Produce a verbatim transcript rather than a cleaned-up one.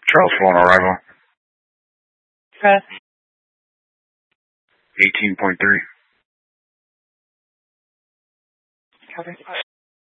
Charles full on arrival. Press. eighteen point three. Cover.